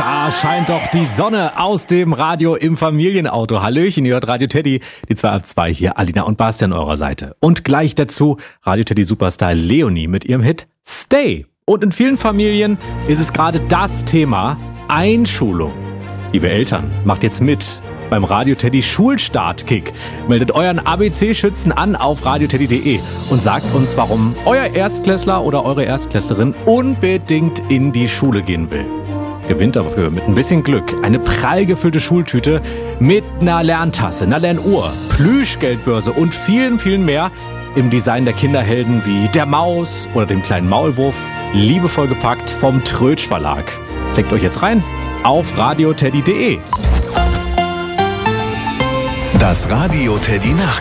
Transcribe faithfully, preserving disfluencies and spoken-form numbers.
Da scheint doch die Sonne aus dem Radio im Familienauto. Hallöchen, ihr hört Radio Teddy, die zwei ab zwei hier, Alina und Bastian an eurer Seite. Und gleich dazu Radio Teddy Superstar Leonie mit ihrem Hit Stay. Und in vielen Familien ist es gerade das Thema Einschulung. Liebe Eltern, macht jetzt mit beim Radio Teddy Schulstart-Kick. Meldet euren A B C-Schützen an auf radioteddy punkt de und sagt uns, warum euer Erstklässler oder eure Erstklässlerin unbedingt in die Schule gehen will. Gewinnt dafür mit ein bisschen Glück eine prall gefüllte Schultüte mit einer Lerntasse, einer Lernuhr, Plüschgeldbörse und vielen, vielen mehr im Design der Kinderhelden wie der Maus oder dem kleinen Maulwurf, liebevoll gepackt vom Trötsch Verlag. Klickt euch jetzt rein auf radioteddy punkt de. Das Radio Teddy Nacht